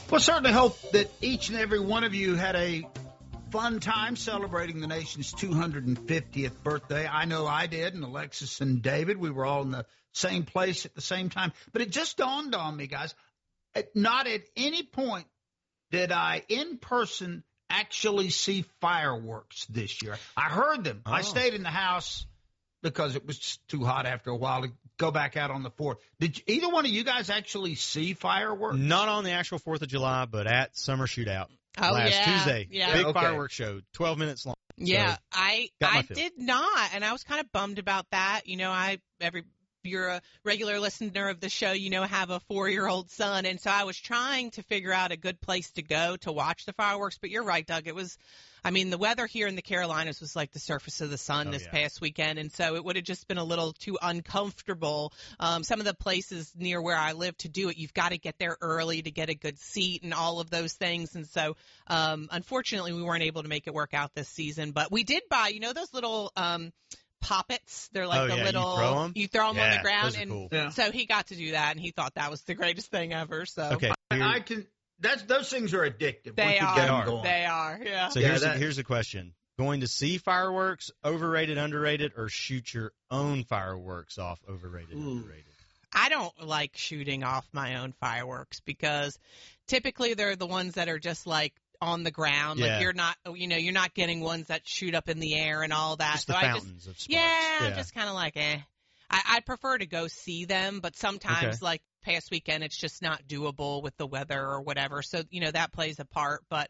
Well, certainly hope that each and every one of you had a fun time celebrating the nation's 250th birthday. I know I did, and Alexis and David, we were all in the same place at the same time. But it just dawned on me, guys, not at any point did I, in person, actually see fireworks this year. I heard them. I stayed in the house because it was just too hot after a while to go back out on the 4th. Did either one of you guys actually see fireworks? Not on the actual 4th of July, but at Summer Shootout last Tuesday. Yeah. Big fireworks show, 12 minutes long. Yeah, So, I did not, and I was kind of bummed about that. You know, you're a regular listener of the show, you know, have a 4-year-old son, and so I was trying to figure out a good place to go to watch the fireworks. But you're right, Doug. It was, I mean, the weather here in the Carolinas was like the surface of the sun this past weekend, and so it would have just been a little too uncomfortable. Some of the places near where I live to do it, you've got to get there early to get a good seat and all of those things. And so, unfortunately, we weren't able to make it work out this season. But we did buy, you know, those little poppets. They're like little, you throw them on the ground, and cool. so he got to do that, and he thought that was the greatest thing ever. So okay, those things are addictive. They are. Yeah. So here's the question: going to see fireworks, overrated, underrated, or shoot your own fireworks off, overrated, underrated? I don't like shooting off my own fireworks because typically they're the ones that are just like on the ground. Like you're not getting ones that shoot up in the air and all that. Just the fountains of sparks. Yeah, just kind of like, I prefer to go see them, but sometimes like past weekend, it's just not doable with the weather or whatever. So, you know, that plays a part. But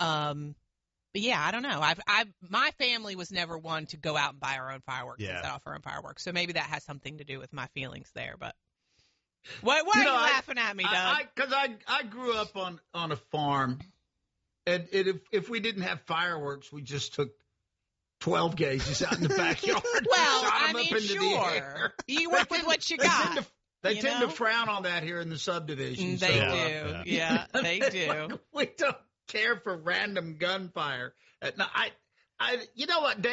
yeah, I don't know. My family was never one to go out and buy our own fireworks and set off our own fireworks. So maybe that has something to do with my feelings there. But why are you laughing at me, Doug? Because I grew up on a farm. And if we didn't have fireworks, we just took 12 gauges out in the backyard. Well, shot I them mean, up into the air. You work with what you got. They tend to frown on that here in the subdivision. They do. Yeah, they do. We don't care for random gunfire. You know what, Dave?